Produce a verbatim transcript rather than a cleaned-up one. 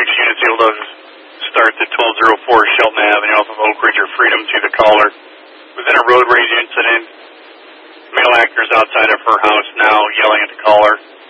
six units able to start the twelve oh four Shelton Avenue off of Oak Ridge or Freedom to the caller. Within a road rage incident, male actors outside of her house now yelling at the caller.